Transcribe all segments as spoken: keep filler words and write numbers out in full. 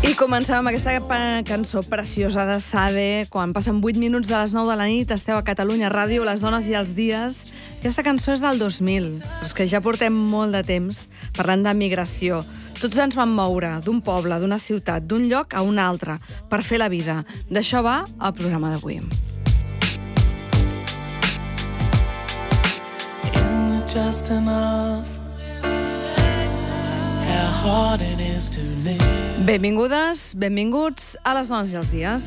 I comencem amb aquesta cançó preciosa de Sade. Quan passen vuit minuts de les nou de la nit, esteu a Catalunya Ràdio, Les dones i els dies. Aquesta cançó és del dos mil, però és que ja portem molt de temps parlant de migració. Tots ens vam moure d'un poble, d'una ciutat, d'un lloc a un altre, per fer la vida. D'això va el programa d'avui. Just enough. Benvingudes, benvinguts a Les dones i els dies.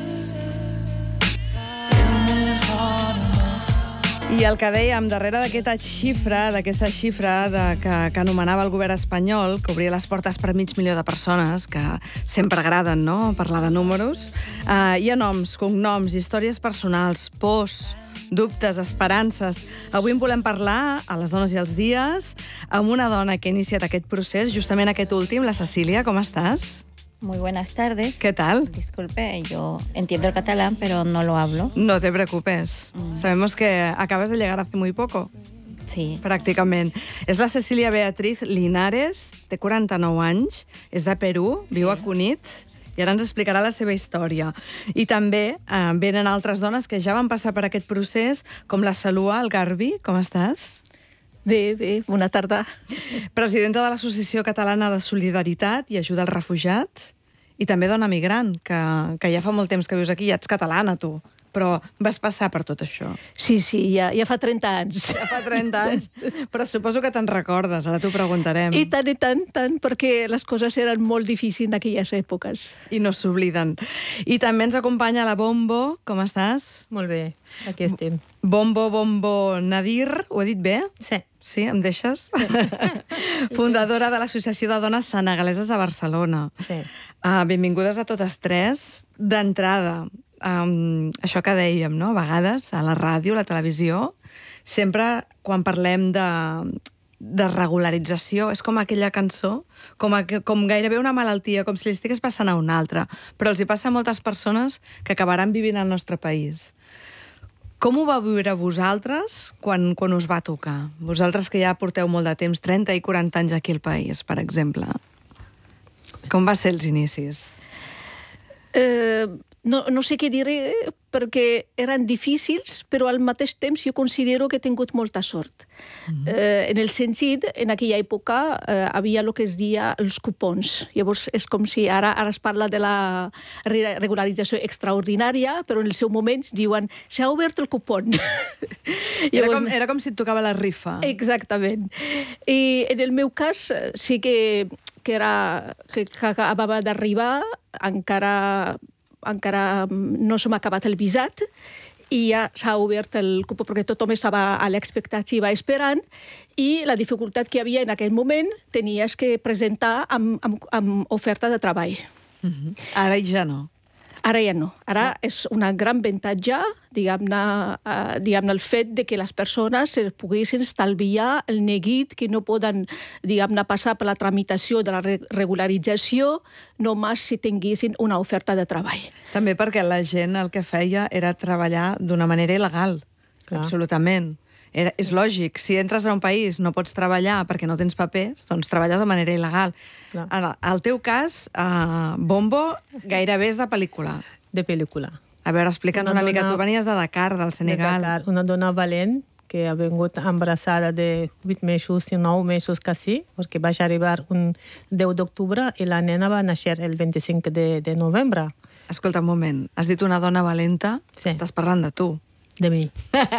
I el que dèiem, darrere d'aquesta xifra, d'aquesta xifra de, que, que anomenava el govern espanyol, que obria les portes per mig milió de persones, que sempre agraden, no?, parlar de números, eh, hi ha noms, cognoms, històries personals, pors, dubtes, esperances. Avui en volem parlar, a Les dones i els dies, amb una dona que ha iniciat aquest procés, justament aquest últim, la Cecília. ¿Cómo estás? Muy buenas tardes. ¿Qué tal? Disculpe, yo entiendo el catalán, pero no lo hablo. No te preocupes. Mm. Sabemos que acabas de llegar hace muy poco. Sí. Pràcticament. És la Cecília Beatriz Linares, té quaranta-nou anys, és de Perú, viu a Cunit, i ara ens explicarà la seva història. I també eh, venen altres dones que ja van passar per aquest procés, com la Salua Algarbi. Com estàs? Bé, bé, bona tarda. Presidenta de l'Associació Catalana de Solidaritat i Ajuda al Refugiat, i també dona migrant, que, que ja fa molt temps que vius aquí, ja ets catalana, tu, però vas passar per tot això. Sí, sí, ja, ja fa trenta anys. Ja fa trenta anys, però suposo que te'n recordes, ara t'ho preguntarem. I tant, i tant, tant, perquè les coses eren molt difícils en aquelles èpoques. I no s'obliden. I també ens acompanya la Bombo. Com estàs? Molt bé, aquí estem. Bombo, Bombo Nadir, ho he dit bé? Sí. Sí, em deixes? Sí. Fundadora de l'Associació de Dones Senegaleses a Barcelona. Sí. Uh, benvingudes a totes tres. D'entrada, um, això que dèiem, no?, a vegades, a la ràdio, a la televisió, sempre quan parlem de, de regularització, és com aquella cançó, com, a, com gairebé una malaltia, com si li estigués passant a una altra, però els hi passa a moltes persones que acabaran vivint al nostre país. Com ho va viure vosaltres quan, quan us va tocar? Vosaltres que ja porteu molt de temps, trenta i quaranta anys aquí al país, per exemple. Com va ser els inicis? Eh, no, no sé què diré, perquè eren difícils, però al mateix temps jo considero que he tingut molta sort. Mm-hmm. eh, en el sentit, en aquella època eh, havia el que es deia els cupons. Llavors és com si ara, ara es parla de la regularització extraordinària, però en el seu moment diuen s'ha obert el cupon. Llavors, era, com, era com si et tocava la rifa. Exactament. I en el meu cas sí que, que, era, que, que acabava d'arribar, encara... encara no s'ha acabat el visat i ja s'ha obert el cupó perquè tothom estava a l'expectativa esperant i la dificultat que hi havia en aquell moment tenies que presentar amb, amb, amb oferta de treball. Mm-hmm. Ara ja no. Ara ja no. Ara és una gran avantatge, diguem-ne, uh, diguem-ne, el fet de que les persones es poguessin estalviar el neguit que no poden, diguem-ne, passar per la tramitació de la re regularització només si tinguessin una oferta de treball. També perquè la gent el que feia era treballar d'una manera il·legal. Clar. Absolutament. Era, és lògic, si entres a un país no pots treballar perquè no tens papers, doncs treballes de manera il·legal. En el teu cas, uh, Bombo, gairebé és de pel·lícula. De pel·lícula. A veure, explica'ns una, una mica. Tu venies de Dakar, del Senegal. De Dakar, una dona valent que ha vingut embarassada de vuit mesos i nou mesos quasi, perquè vaig arribar un deu d'octubre i la nena va néixer el vint-i-cinc de, de novembre. Escolta, un moment, has dit una dona valenta? Sí. Estàs parlant de tu. De mi.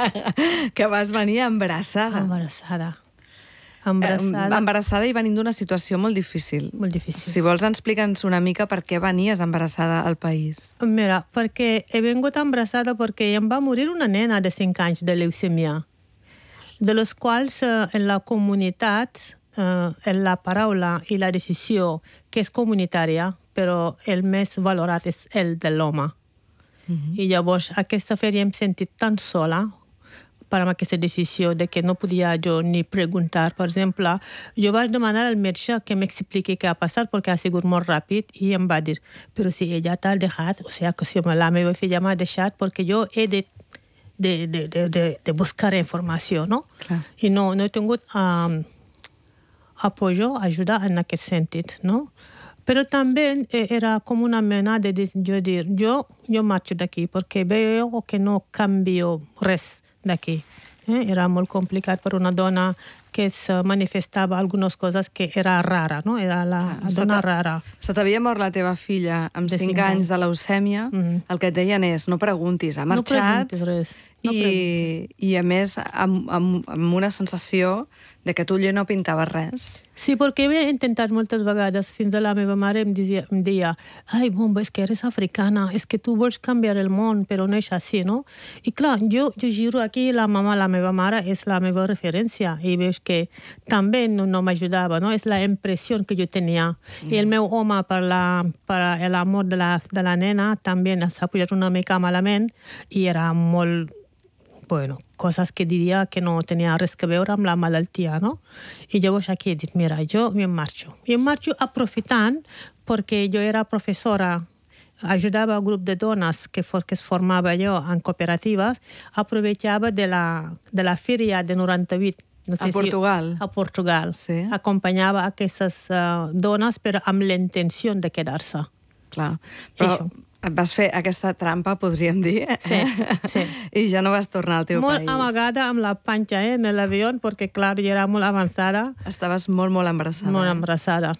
Que vas venir embarassada. Embarassada. Embarassada. Eh, embarassada i venint d'una situació molt difícil. Molt difícil. Si vols, explica'ns una mica per què venies embarassada al país. Mira, perquè he vingut embarassada perquè em va morir una nena de cinc anys de leucèmia, de les quals eh, en la comunitat, eh, en la paraula i la decisió, que és comunitària, però el més valorat és el de l'home. Mm-hmm. I llavors aquesta feria em sentit tan sola per amb aquesta decisió de que no podia jo ni preguntar. Per exemple, jo vaig demanar al metge que m'expliqui què ha passat perquè ha sigut molt ràpid i em va dir, però si ella t'ha deixat, o sigui que si la meva filla m'ha deixat perquè jo he de, de, de, de, de, de buscar informació, no? Clar. I no, no he tingut um, apoyo, ajuda en aquest sentit, no? Pero también eh, era como una mena de de- yo dir, yo, yo marcho d'aquí porque veo que no cambio res d'aquí. Eh? Era molt complicat per una dona que se manifestava algunes coses que era rara, no? Era la Clar, dona se t'ha- rara. Se t'havia mort la teva filla amb De cinc cinc anys anys. de leucèmia, Mhm. el que et deien és no preguntis, ha No marxat preguntis res. No i, i a més amb, amb, amb una sensació de que tu allò no pintaves res. Sí, perquè havia intentat moltes vegades, fins a la meva mare em deia, em deia ai, bomba, és que eres africana, és que tu vols canviar el món, però no és així, no? I clar, jo, jo giro aquí, la mama, la meva mare, és la meva referència, i veus que també no, no m'ajudava, no? És la impressió que jo tenia. Mm. I el meu home, per la, per l'amor de la, de la nena, també s'ha pujat una mica malament, i era molt bueno, coses que diria que no tenia res que veure amb la malaltia, no? I llavors aquí he dit, mira, jo em marxo. I em marxo aprofitant perquè jo era professora, ajudava a grup de dones que, for, que es formava jo en cooperatives, aprovechava de la, de la fèria de noranta-vuit. No A Portugal. Si, a Portugal. Sí. Acompanyava aquestes uh, dones però amb la intenció de quedar-se. Clar, però Això. et vas fer aquesta trampa, podríem dir, eh? Sí, sí. I ja no vas tornar al teu Molt país. amagada amb la panxa eh, en l'avió, perquè, clar, jo era molt avançada, Estaves molt, molt embarassada. molt eh? embarassada.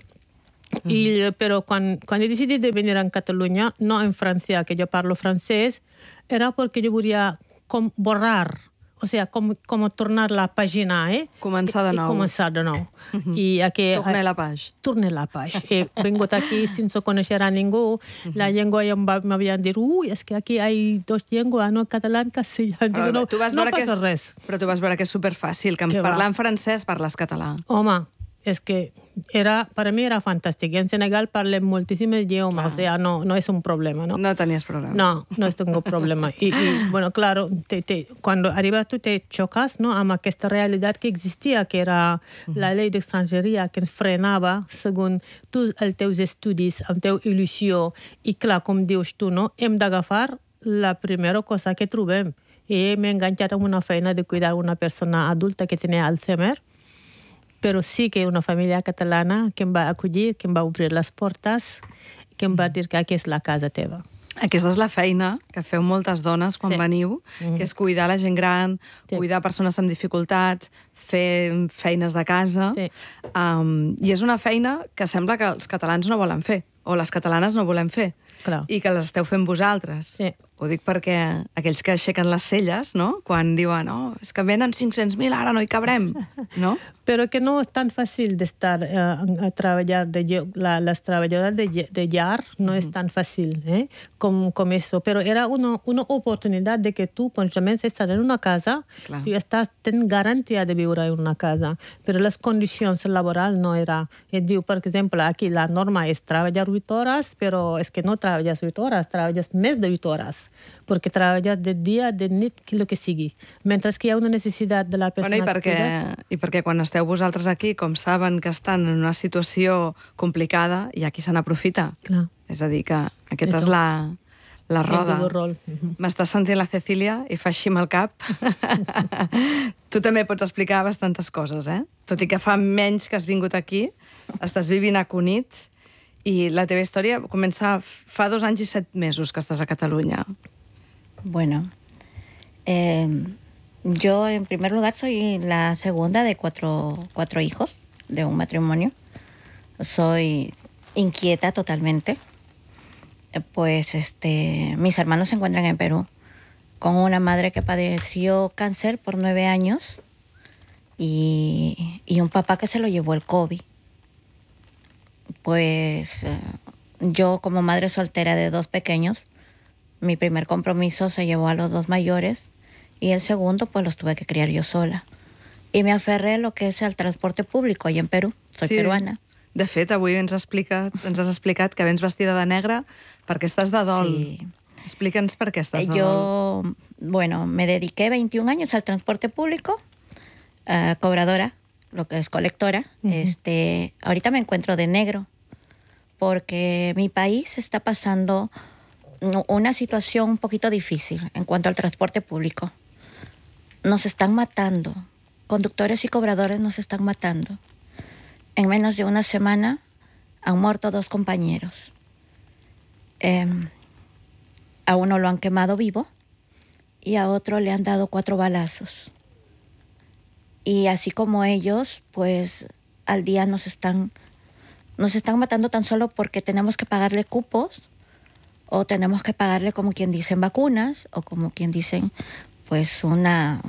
I, però quan, quan he decidit de venir a Catalunya, no en França, que jo parlo francès, era perquè jo volia com borrar, o sea, com, com tornar la pàgina, eh? Començar de I, nou. I començar de nou. I aquí, Tornar la page. Tornar la page. He vingut aquí sense conèixer a ningú. La llengua ja m'havien dit, ui, és que aquí hi ha dos llengües, no? Català i castellà. Però, Digo, no, tu vas no veure que passa és, res. Però tu vas veure que és superfàcil, que, Que va. parlant francès parles català. Home, és que era, per mi era fantàstic. I en Senegal parlem moltíssims idiomes, o sea, no, no és un problema, no? No tenies problema. No, no tengo problema. Y, y bueno, claro, te, te, cuando arribas tú te chocas, ¿no? Amb aquesta realitat que existia, que era la llei d'estrangeria que ens frenava segons tu, els teus estudis, amb teu il·lusió. I clar, com dius tu, no? Hem d'agafar la primera cosa que trobem. I m'he enganxat amb una feina de cuidar una persona adulta que tenia Alzheimer, però sí que una família catalana que em va acollir, que em va obrir les portes, que em va dir que aquí és la casa teva. Aquesta és la feina que feu moltes dones quan Sí. veniu, que és cuidar la gent gran, Sí. cuidar persones amb dificultats, fer feines de casa. Sí. Um, I és una feina que sembla que els catalans no volen fer, o les catalanes no volem fer, Clar. i que les esteu fent vosaltres. Sí. Ho dic perquè aquells que aixequen les celles, no?, quan diuen, oh, és que venen cinc-cents mil, ara no hi cabrem, no? Pero que no es tan fácil de estar eh, a trabajar, de, lle- la, las trabajadoras de, lle- de llar no es tan fácil ¿eh? como, como eso. Pero era una, una oportunidad de que tú, por ejemplo, estás en una casa, Claro. tú estás ten garantía de vivir en una casa. Pero las condiciones laborales no era. Y digo, por ejemplo, aquí la norma es trabajar ocho horas, pero es que no trabajas ocho horas, trabajas más de ocho horas. Porque trabajas de día, de nit, que lo que sigue. Mientras que hi ha una necessitat de la persona Bueno, i perquè, que cuides, i perquè quan esteu vosaltres aquí, com saben que estan en una situació complicada, hi ha qui se n'aprofita. Clar. És a dir, que aquesta Eso. és la, la roda. El rol. Mhm. M'està sentint la Cecília i fa així amb el cap. Tu també pots explicar bastantes coses, eh? Tot i que fa menys que has vingut aquí, estàs vivint a Cunit i la teva història comença fa dos anys i set mesos que estàs a Catalunya. Bueno, eh, yo en primer lugar soy la segunda de cuatro, cuatro hijos de un matrimonio. Soy inquieta totalmente. Eh, Pues este, mis hermanos se encuentran en Perú con una madre que padeció cáncer por nueve años y, y un papá que se lo llevó el COVID. Pues eh, yo como madre soltera de dos pequeños, mi primer compromiso se llevó a los dos mayores y el segundo pues los tuve que criar yo sola. Y me aferré a lo que es el transporte público allá en Perú. Soy Sí. peruana. De fet, avui ens, explica, ens has explicat que vens vestida de negre perquè estàs de dol. Sí. Explica'ns per què estàs de dol. Yo, bueno, me dediqué veintiún años al transporte público, eh, cobradora, lo que es colectora. Ujú. Este, ahorita me encuentro de negro porque mi país está pasando u- una situación un poquito difícil en cuanto al transporte público. Nos están matando, conductores y cobradores nos están matando. En menos de una semana han muerto dos compañeros. Eh, a uno lo han quemado vivo y a otro le han dado cuatro balazos. Y así como ellos, pues al día nos están, nos están matando tan solo porque tenemos que pagarle cupos o tenemos que pagarle, como quien dicen, vacunas o como quien dicen, pues una,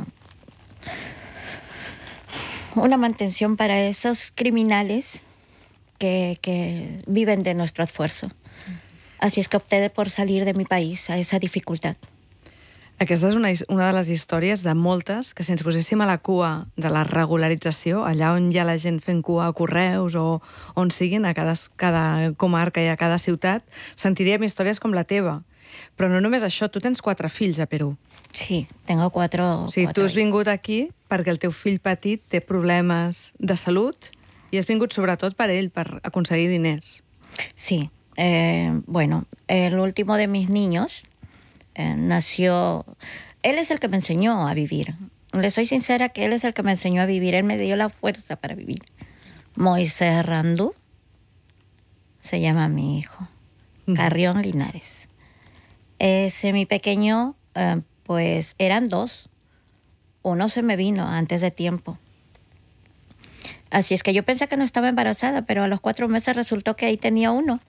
una mantención para esos criminales que, que viven de nuestro esfuerzo. Así es que opté por salir de mi país a esa dificultat. Aquesta és una, una de les històries de moltes que si ens poséssim a la cua de la regularització, allà on hi ha la gent fent cua a correus o on siguin, a cada, cada comarca i a cada ciutat, sentiríem històries com la teva. Però no només això, tu tens quatre fills a Perú. Sí, tengo cuatro... O sigui, cuatro tu has vingut aquí perquè el teu fill petit té problemes de salut i has vingut sobretot per ell, per aconseguir diners. Sí. Eh, bueno, el último de mis niños eh, nació... Él es el que me enseñó a vivir. Le soy sincera que él es el que me enseñó a vivir. Él me dio la fuerza para vivir. Moisés Randú se llama mi hijo. Carrión Linares. Ese mi pequeño, eh, pues eran dos. Uno se me vino antes de tiempo. Así es que yo pensé que no estaba embarazada, pero a los cuatro meses resultó que ahí tenía uno.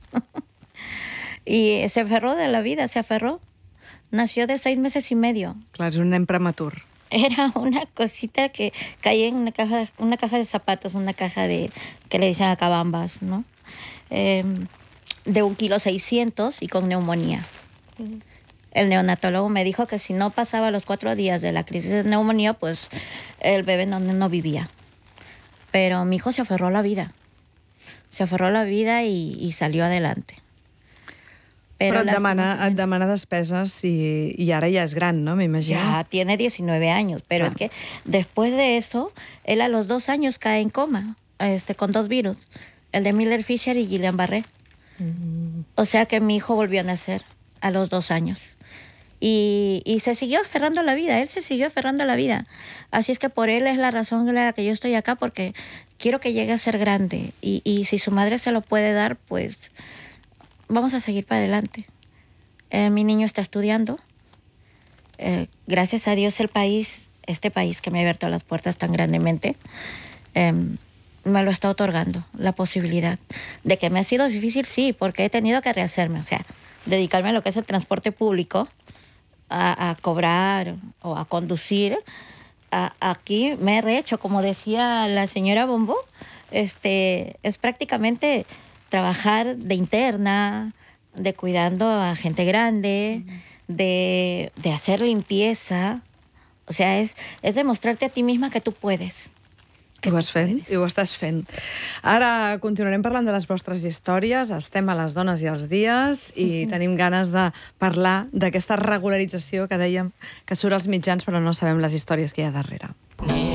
Y se aferró de la vida, se aferró. Nació de seis meses y medio. Clar, és un nen prematur. Era una cosita que caía en una caja, una caja de zapatos, una caja de, que le dicen acabambas, ¿no? Eh, de un kilo seiscientos y con neumonía. Mm. El neonatólogo me dijo que si no pasaba los cuatro días de la crisis de neumonía, pues el bebé no, no vivía. Pero mi hijo se aferró a la vida. Se aferró a la vida y, y salió adelante. Pero, Pero et, demana, et demana despeses y, y ahora ya es gran, ¿no? Me imagino. Ya tiene diecinueve años, pero claro. Es que después de eso, él a los dos años cae en coma, este, con dos virus, el de Miller-Fisher y Guillain-Barré. Mm. O sea que mi hijo volvió a nacer a los dos años. Y, y se siguió aferrando a la vida, él se siguió aferrando a la vida. Así es que por él es la razón en la que yo estoy acá, porque quiero que llegue a ser grande. Y, y si su madre se lo puede dar, pues vamos a seguir para adelante. Eh, mi niño está estudiando. Eh, gracias a Dios el país, este país que me ha abierto las puertas tan grandemente, eh, me lo está otorgando, la posibilidad. De que me ha sido difícil, sí, porque he tenido que rehacerme, o sea, dedicarme a lo que es el transporte público, A, a cobrar o a conducir. A, aquí me he rehecho, como decía la señora Bombo, este, es prácticamente trabajar de interna, de cuidando a gente grande, uh-huh. de, de hacer limpieza. O sea, es, es demostrarte a ti misma que tú puedes. Que ho has fent i ho estàs fent. Ara continuarem parlant de les vostres històries, estem a les dones i els dies i tenim ganes de parlar d'aquesta regularització que dèiem que surt als mitjans però no sabem les històries que hi ha darrere.